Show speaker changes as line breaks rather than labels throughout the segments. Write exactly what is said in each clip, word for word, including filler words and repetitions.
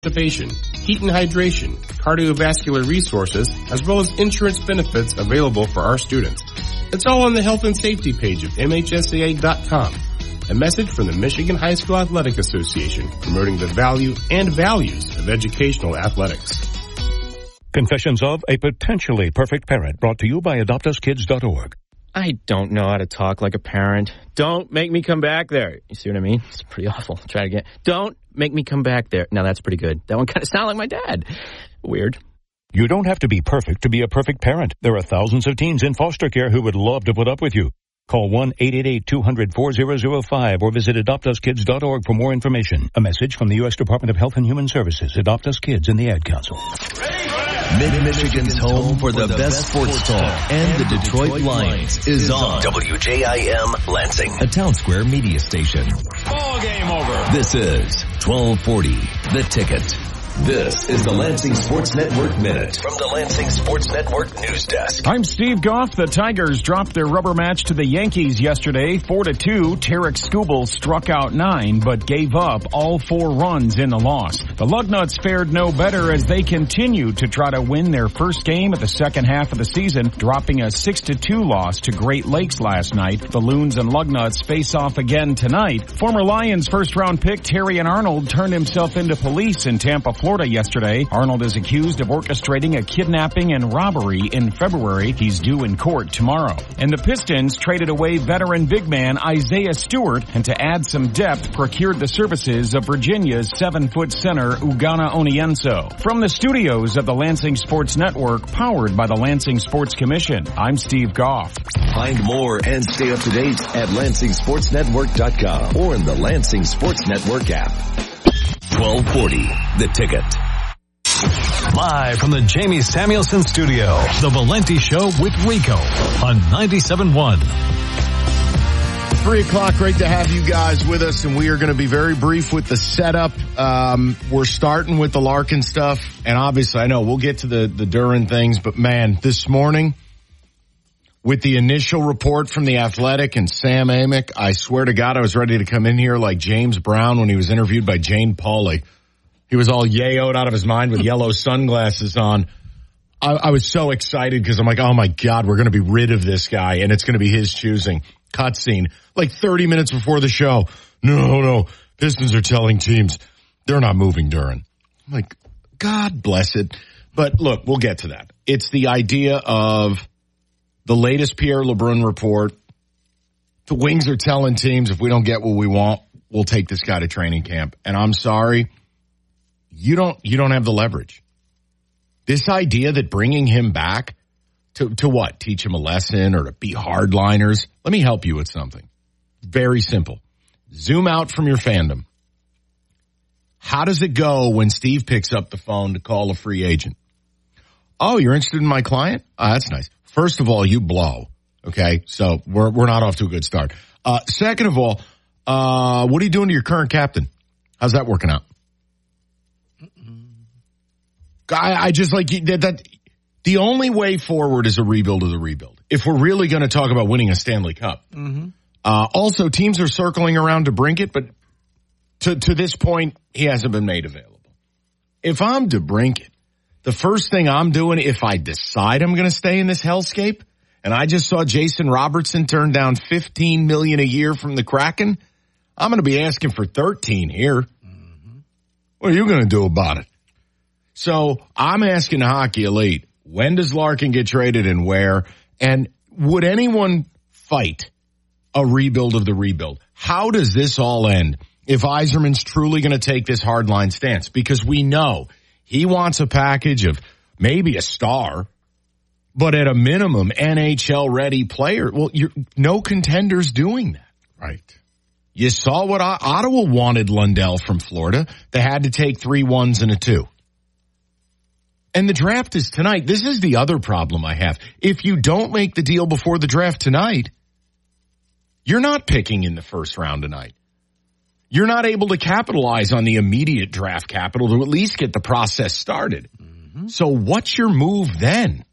Constipation, heat and hydration, cardiovascular resources, as well as insurance benefits available for our students. It's all on the health and safety page of M H S A A dot com. A message from the Michigan High School Athletic Association promoting the value and values of educational athletics.
Confessions of a Potentially Perfect Parent, brought to you by adopt us kids dot org.
I don't know how to talk like a parent. Don't make me come back there. You see what I mean? It's pretty awful. Try it again. Don't make me come back there. Now that's pretty good. That one kind of sounded like my dad. Weird.
You don't have to be perfect to be a perfect parent. There are thousands of teens in foster care who would love to put up with you. Call one eight eight eight, two hundred, four thousand five or visit adopt us kids dot org for more information. A message from the U S Department of Health and Human Services, Adopt Us Kids, and the Ad Council.
Mid-Michigan's home for the best sports talk and the Detroit Lions is on W J I M Lansing, a Town Square media station.
Ball game over.
This is twelve forty, The Ticket. This is the Lansing Sports Network Minute from the Lansing Sports Network News Desk.
I'm Steve Goff. The Tigers dropped their rubber match to the Yankees yesterday. four to two, Tarek Skubal struck out nine, but gave up all four runs in the loss. The Lugnuts fared no better as they continued to try to win their first game of the second half of the season, dropping a six to two loss to Great Lakes last night. The Loons and Lugnuts face off again tonight. Former Lions first-round pick Terrion Arnold turned himself into police in Tampa, Florida yesterday. Arnold is accused of orchestrating a kidnapping and robbery in February. He's due in court tomorrow. And the Pistons traded away veteran big man Isaiah Stewart, and to add some depth, procured the services of Virginia's seven-foot center Ugonna Onienso. From the studios of the Lansing Sports Network, powered by the Lansing Sports Commission, I'm Steve Goff.
Find more and stay up to date at Lansing Sports Network dot com or in the Lansing Sports Network app. twelve forty, The Ticket.
Live from the Jamie Samuelson Studio, The Valenti Show with Rico on ninety-seven point one.
Three o'clock, great to have you guys with us, and we are going to be very brief with the setup. Um, we're starting with the Larkin stuff, and obviously I know we'll get to the, the Duren things, but man, this morning, with the initial report from The Athletic and Sam Amick, I swear to God I was ready to come in here like James Brown when he was interviewed by Jane Pauley. He was all yayoed out of his mind with yellow sunglasses on. I, I was so excited because I'm like, oh my God, we're going to be rid of this guy, and it's going to be his choosing. Cutscene. Like thirty minutes before the show. No, no, Pistons are telling teams they're not moving Duren. I'm like, God bless it. But look, we'll get to that. It's the idea of the latest Pierre LeBrun report. The Wings are telling teams if we don't get what we want, we'll take this guy to training camp. And I'm sorry, you don't you don't have the leverage. This idea that bringing him back to, to what? Teach him a lesson or to be hardliners? Let me help you with something. Very simple. Zoom out from your fandom. How does it go when Steve picks up the phone to call a free agent? Oh, you're interested in my client? Oh, that's nice. First of all, you blow. Okay, so we're we're not off to a good start. Uh, second of all, uh, what are you doing to your current captain? How's that working out? I, I just like that, that. The only way forward is a rebuild of the rebuild. If we're really going to talk about winning a Stanley Cup. Mm-hmm. Uh, also, teams are circling around DeBrincat, but to to this point, he hasn't been made available. If I'm DeBrincat, the first thing I'm doing, if I decide I'm going to stay in this hellscape, and I just saw Jason Robertson turn down fifteen million dollars a year from the Kraken, I'm going to be asking for thirteen here. Mm-hmm. What are you going to do about it? So I'm asking Hockey Elite, when does Larkin get traded and where? And would anyone fight a rebuild of the rebuild? How does this all end if Yzerman's truly going to take this hardline stance? Because we know he wants a package of maybe a star, but at a minimum, N H L-ready player. Well, you're, no contender's doing that. Right. You saw what Ottawa wanted Lundell from Florida. They had to take three ones and a two. And the draft is tonight. This is the other problem I have. If you don't make the deal before the draft tonight, you're not picking in the first round tonight. You're not able to capitalize on the immediate draft capital to at least get the process started. Mm-hmm. So what's your move then?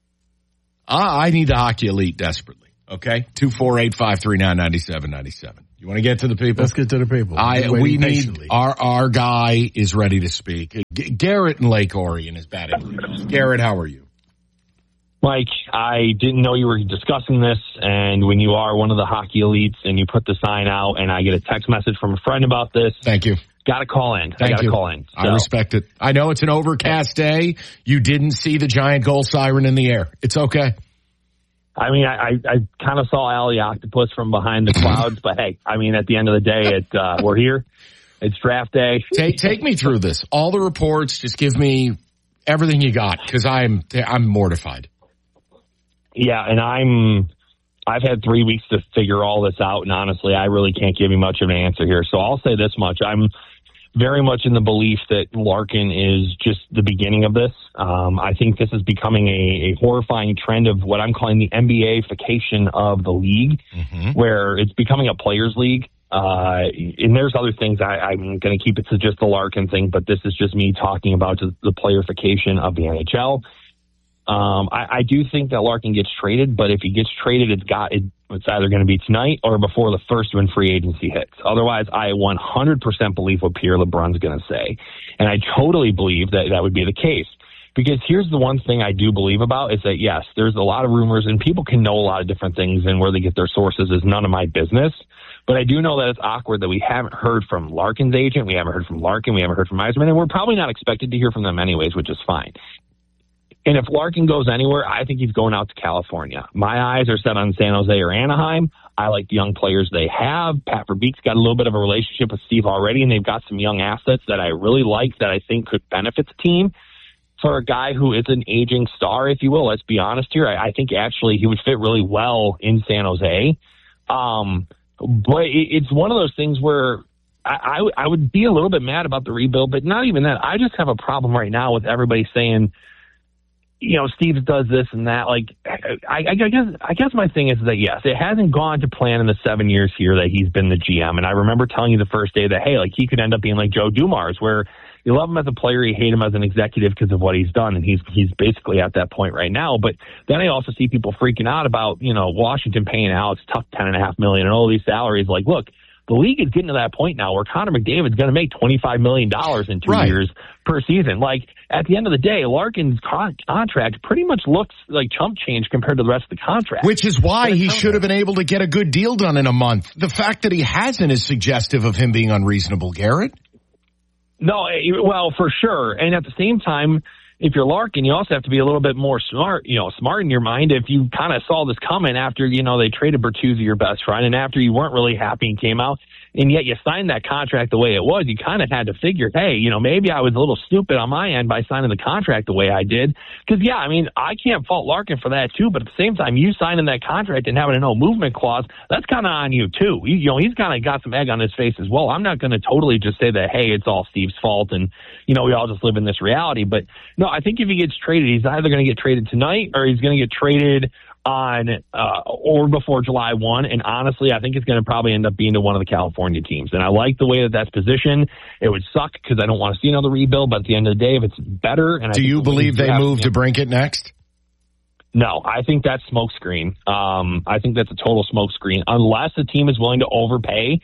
Ah, I need the Hockey Elite desperately. Okay? two four eight, five three nine, nine seven nine seven. You want to get to the people?
Let's get to the people.
I, we need, our, our guy is ready to speak. G- Garrett in Lake Orion is batting leaders. Garrett, how are you?
Mike, I didn't know you were discussing this, and when you are one of the hockey elites and you put the sign out and I get a text message from a friend about this.
Thank you.
Got to call in.
Thank
I got to
you.
call in. So.
I respect it. I know it's an overcast day. You didn't see the giant goal siren in the air. It's okay.
I mean, I, I, I kind of saw Alley Octopus from behind the clouds, but hey, I mean, at the end of the day, it, uh, we're here. It's draft day.
Take take me through this. All the reports. Just give me everything you got, because I'm I'm mortified.
Yeah, and I'm. I've had three weeks to figure all this out, and honestly, I really can't give you much of an answer here. So I'll say this much: I'm very much in the belief that Larkin is just the beginning of this. Um, I think this is becoming a, a horrifying trend of what I'm calling the N B A-fication of the league, mm-hmm. where it's becoming a players' league. Uh, and there's other things. I, I'm going to keep it to just the Larkin thing, but this is just me talking about the playerification of the N H L. Um, I, I do think that Larkin gets traded, but if he gets traded, it's got it, it's either going to be tonight or before the first when free agency hits. Otherwise, I one hundred percent believe what Pierre LeBrun's going to say, and I totally believe that that would be the case. Because here's the one thing I do believe about is that, yes, there's a lot of rumors, and people can know a lot of different things, and where they get their sources is none of my business. But I do know that it's awkward that we haven't heard from Larkin's agent, we haven't heard from Larkin, we haven't heard from Yzerman, and we're probably not expected to hear from them anyways, which is fine. And if Larkin goes anywhere, I think he's going out to California. My eyes are set on San Jose or Anaheim. I like the young players they have. Pat Verbeek's got a little bit of a relationship with Steve already, and they've got some young assets that I really like that I think could benefit the team. For a guy who is an aging star, if you will, let's be honest here, I, I think actually he would fit really well in San Jose. Um, but it, it's one of those things where I, I, I would be a little bit mad about the rebuild, but not even that. I just have a problem right now with everybody saying, you know, Steve does this and that. Like, I, I guess, I guess my thing is that, yes, it hasn't gone to plan in the seven years here that he's been the G M. And I remember telling you the first day that, hey, like, he could end up being like Joe Dumars, where you love him as a player, you hate him as an executive because of what he's done. And he's, he's basically at that point right now. But then I also see people freaking out about, you know, Washington paying Alex Tuch ten and a half million and all these salaries. Like, look, the league is getting to that point now where Connor McDavid's going to make twenty-five million dollars in two right. years per season. Like, at the end of the day, Larkin's con- contract pretty much looks like chump change compared to the rest of the contract.
Which is why he should have been able to get a good deal done in a month. The fact that he hasn't is suggestive of him being unreasonable, Garrett.
No, well, for sure. And at the same time, if you're Larkin, you also have to be a little bit more smart, you know, smart in your mind. If you kind of saw this coming after, you know, they traded Bertuzzi, your best friend, and after you weren't really happy and came out, and yet you signed that contract the way it was, you kind of had to figure, hey, you know, maybe I was a little stupid on my end by signing the contract the way I did. Because, yeah, I mean, I can't fault Larkin for that, too. But at the same time, you signing that contract and having a no movement clause, that's kind of on you, too. You, you know, he's kind of got some egg on his face as well. I'm not going to totally just say that, hey, it's all Steve's fault and, you know, we all just live in this reality. But, no, I think if he gets traded, he's either going to get traded tonight or he's going to get traded on uh, or before July first. And honestly, I think it's going to probably end up being to one of the California teams. And I like the way that that's positioned. It would suck because I don't want to see another rebuild. But at the end of the day, if it's better. And
Do
I
you believe they move to Brinkett next?
No, I think that's smokescreen. Um, I think that's a total smokescreen. Unless the team is willing to overpay,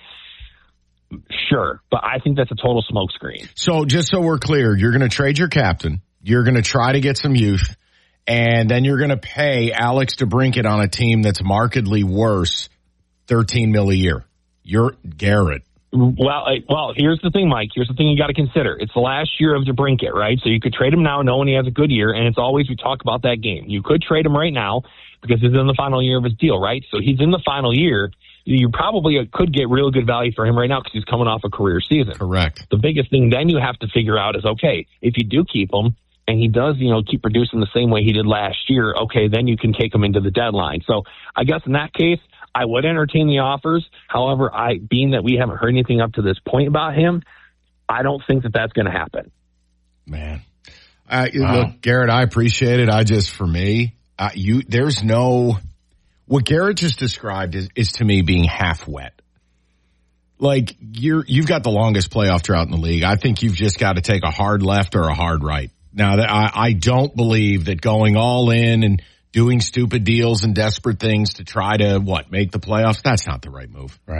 sure. But I think that's a total smokescreen.
So just so we're clear, you're going to trade your captain. You're going to try to get some youth. And then you're going to pay Alex DeBrincat on a team that's markedly worse, thirteen mil a year. You're Garrett.
Well, I, well, here's the thing, Mike. Here's the thing you got to consider. It's the last year of DeBrincat, right? So you could trade him now knowing he has a good year, and it's always we talk about that game. You could trade him right now because he's in the final year of his deal, right? So he's in the final year. You probably could get real good value for him right now because he's coming off a career season.
Correct.
The biggest thing then you have to figure out is, okay, if you do keep him, and he does, you know, keep producing the same way he did last year, okay, then you can take him into the deadline. So I guess in that case, I would entertain the offers. However, I being that we haven't heard anything up to this point about him, I don't think that that's going to happen.
Man. Uh, wow. Look, Garrett, I appreciate it. I just, for me, uh, you, there's no, what Garrett just described is, is to me being half wet. Like, you're, you've got the longest playoff drought in the league. I think you've just got to take a hard left or a hard right. Now, that I, I don't believe that going all in and doing stupid deals and desperate things to try to, what, make the playoffs, that's not the right move.
Right.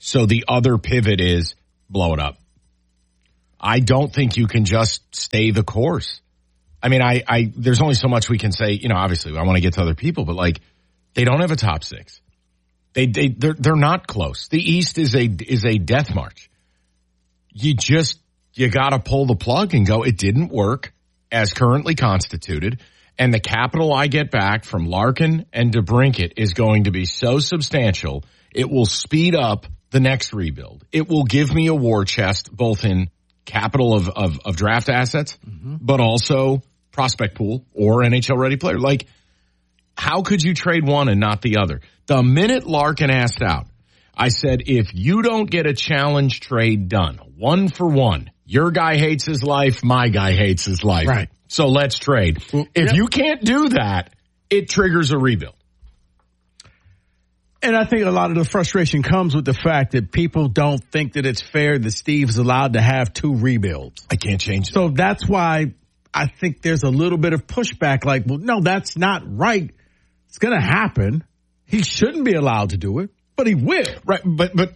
So the other pivot is blow it up. I don't think you can just stay the course. I mean, I, I, there's only so much we can say, you know, obviously I want to get to other people, but like they don't have a top six. They, they, they're, they're not close. The East is a, is a death march. You just, you got to pull the plug and go, it didn't work as currently constituted. And the capital I get back from Larkin and DeBrincat is going to be so substantial, it will speed up the next rebuild. It will give me a war chest, both in capital of, of, of draft assets, mm-hmm. but also prospect pool or N H L ready player. Like, how could you trade one and not the other? The minute Larkin asked out, I said, if you don't get a challenge trade done, one for one, your guy hates his life, my guy hates his life.
Right.
So let's trade. Well, if yep. you can't do that, it triggers a rebuild.
And I think a lot of the frustration comes with the fact that people don't think that it's fair that Steve's allowed to have two rebuilds.
I can't change it.
So that's why I think there's a little bit of pushback like, well, no, that's not right. It's going to happen. He shouldn't be allowed to do it, but he will.
Right, but but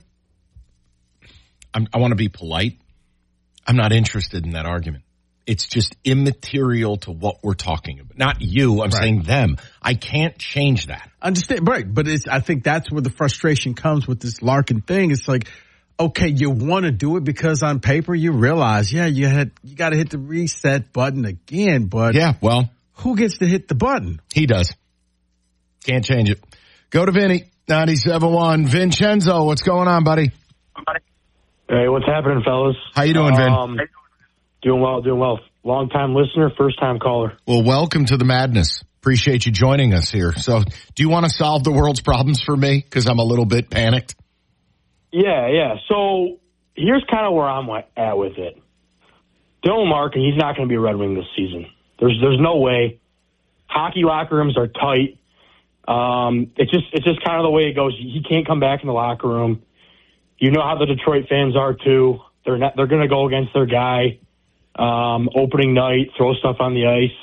I'm, I want to be polite. I'm not interested in that argument. It's just immaterial to what we're talking about. Not you, I'm right. saying them. I can't change that.
Understand, right. But it's, I think that's where the frustration comes with this Larkin thing. It's like, okay, you want to do it because on paper you realize, yeah, you had you got to hit the reset button again. But
yeah, well,
who gets to hit the button?
He does. Can't change it. Go to Vinny, ninety-seven point one. Vincenzo, what's going on, buddy?
Hey, what's happening, fellas?
How you doing, Vin?
Um, Doing well, doing well. Long time listener, first time caller.
Well, welcome to the madness. Appreciate you joining us here. So, do you want to solve the world's problems for me? Because I'm a little bit panicked.
Yeah, yeah. So, here's kind of where I'm at with it. Dylan Larkin, he's not going to be a Red Wing this season. There's there's no way. Hockey locker rooms are tight. Um, it's just it's just kind of the way it goes. He can't come back in the locker room. You know how the Detroit fans are too. They're not. They're going to go against their guy. Um, opening night, throw stuff on the ice.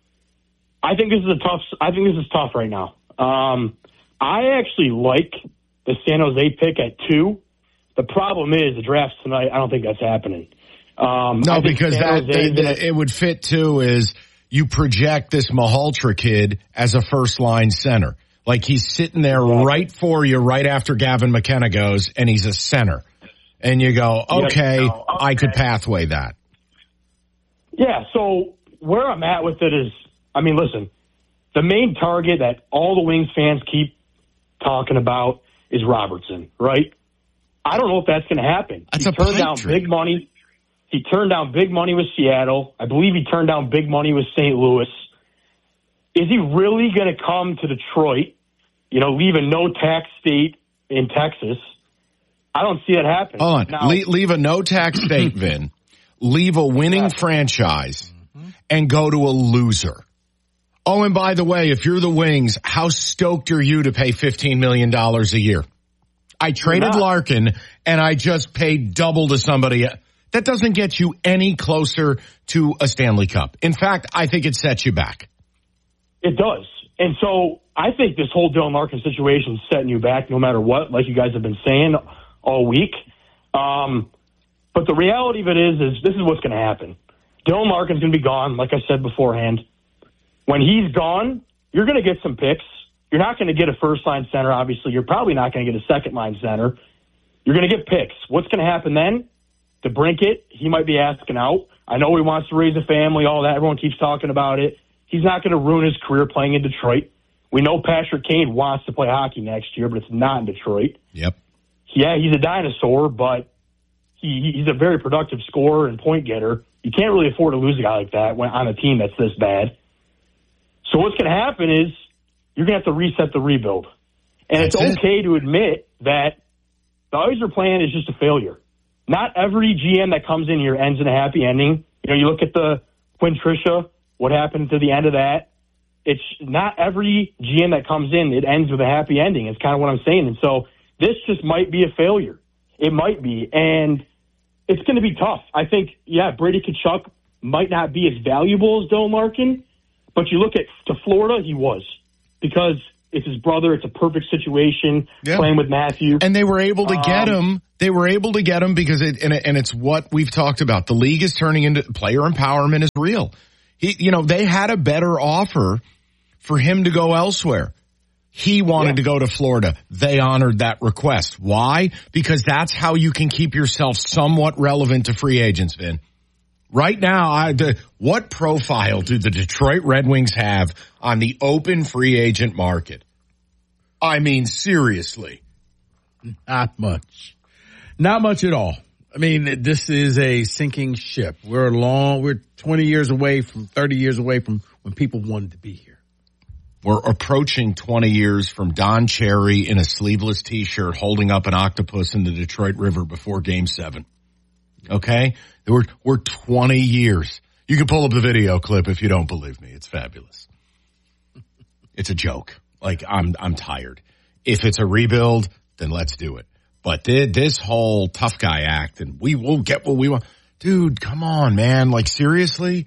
I think this is a tough. I think this is tough right now. Um, I actually like the San Jose pick at two. The problem is the draft tonight. I don't think that's happening. Um,
no, because that, that, that it would fit too. Is you project this Mahaltra kid as a first line center, like he's sitting there yeah. right for you, right after Gavin McKenna goes, and he's a center, and you go, okay, yeah, no, okay. I could pathway that.
Yeah, so where I'm at with it is, I mean, listen, the main target that all the Wings fans keep talking about is Robertson, right? I don't know if that's going to happen.
That's
he
a
turned down
trick.
big money. He turned down big money with Seattle. I believe he turned down big money with Saint Louis. Is he really going to come to Detroit, you know, leave a no-tax state in Texas? I don't see it happening.
Hold on.
Now,
Le- leave a no-tax state, Vin. Leave a winning yeah. franchise mm-hmm. and go to a loser. Oh, and by the way, if you're the Wings, how stoked are you to pay fifteen million dollars a year? I traded Larkin and I just paid double to somebody. That doesn't get you any closer to a Stanley Cup. In fact, I think it sets you back.
It does. And so I think this whole Dylan Larkin situation is setting you back no matter what, like you guys have been saying all week. Um, But the reality of it is, is this is what's going to happen. Dylan Larkin's going to be gone, like I said beforehand. When he's gone, you're going to get some picks. You're not going to get a first-line center, obviously. You're probably not going to get a second-line center. You're going to get picks. What's going to happen then? DeBrincat, he might be asking out. I know he wants to raise a family, all that. Everyone keeps talking about it. He's not going to ruin his career playing in Detroit. We know Patrick Kane wants to play hockey next year, but it's not in Detroit.
Yep.
Yeah, he's a dinosaur, but He, he's a very productive scorer and point getter. You can't really afford to lose a guy like that when, on a team that's this bad. So what's going to happen is you're going to have to reset the rebuild. And that's it's okay it. to admit that the Yzer plan is just a failure. Not every G M that comes in here ends in a happy ending. You know, you look at the Quinn Tricia, what happened to the end of that. It's not every G M that comes in, it ends with a happy ending. It's kind of what I'm saying. And so this just might be a failure. It might be. And it's going to be tough. I think, yeah, Brady Tkachuk might not be as valuable as Dylan Larkin, but you look at to Florida, he was. Because It's his brother. It's a perfect situation
yeah.
playing with Matthew.
And they were able to get
um,
him. They were able to get him because it, and, it, and it's what we've talked about. The league is turning into player empowerment is real. He, you know, they had a better offer for him to go elsewhere. He wanted yeah. to go to Florida. They honored that request. Why? Because that's how you can keep yourself somewhat relevant to free agents, Vin. Right now, I, the, what profile do the Detroit Red Wings have on the open free agent market? I mean, seriously.
Not much. Not much at all. I mean, this is a sinking ship. We're long, we're twenty years away from, thirty years away from when people wanted to be here.
We're approaching twenty years from Don Cherry in a sleeveless T-shirt holding up an octopus in the Detroit River before Game seven. Okay? We're, we're twenty years. You can pull up the video clip if you don't believe me. It's fabulous. It's a joke. Like, I'm I'm tired. If it's a rebuild, then let's do it. But th- this whole tough guy act and we will get what we want. Dude, come on, man. Like, seriously?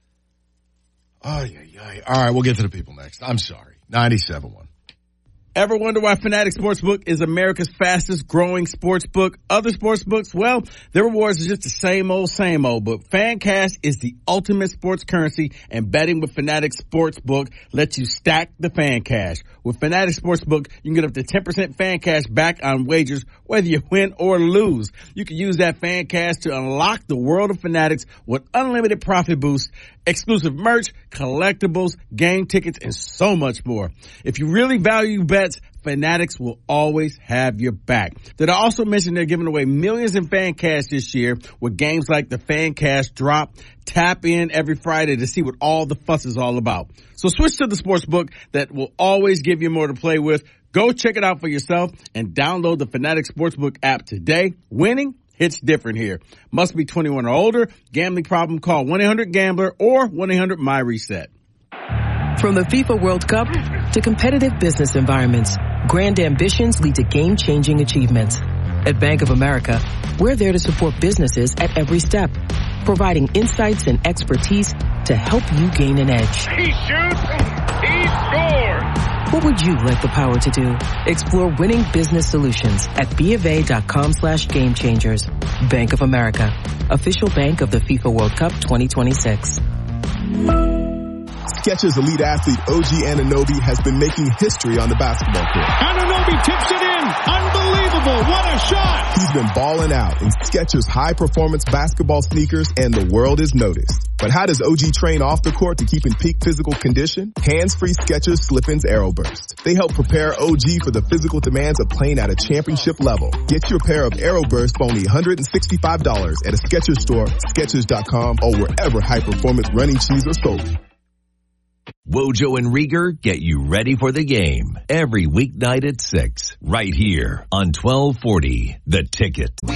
Oh, yeah, yeah. All right, we'll get to the people next. I'm sorry. ninety-seven point one.
Ever wonder why Fanatics Sportsbook is America's fastest growing sportsbook? Other sportsbooks, well, their rewards are just the same old, same old, but FanCash is the ultimate sports currency, and betting with Fanatics Sportsbook lets you stack the FanCash. With Fanatics Sportsbook, you can get up to ten percent FanCash back on wagers, whether you win or lose. You can use that FanCash to unlock the world of Fanatics with unlimited profit boosts, exclusive merch, collectibles, game tickets, and so much more. If you really value bets, Fanatics will always have your back. Did I also mention they're giving away millions in fan cash this year with games like the Fan Cash Drop? Tap in every Friday to see what all the fuss is all about. So switch to the sportsbook that will always give you more to play with. Go check it out for yourself and download the Fanatics Sportsbook app today. Winning hits different here. Must be twenty-one or older. Gambling problem? Call one eight hundred gambler or one eight hundred my reset.
From the FIFA World Cup to competitive business environments, grand ambitions lead to game-changing achievements. At Bank of America, we're there to support businesses at every step, providing insights and expertise to help you gain an edge.
He shoots, he scores!
What would you like the power to do? Explore winning business solutions at BofA.com slash game changers. Bank of America, official bank of the FIFA World Cup twenty twenty-six.
Skechers elite athlete O G Anunoby has been making history on the basketball court.
Anunoby tips it in. Unbelievable. What a shot.
He's been balling out in Skechers high-performance basketball sneakers, and the world is noticed. But how does O G train off the court to keep in peak physical condition? Hands-free Skechers Slip-ins AeroBurst. They help prepare O G for the physical demands of playing at a championship level. Get your pair of AeroBurst for only one hundred sixty-five dollars at a Skechers store, Skechers dot com, or wherever high-performance running shoes are sold.
Wojo and Rieger get you ready for the game every weeknight at six, right here on twelve forty The Ticket.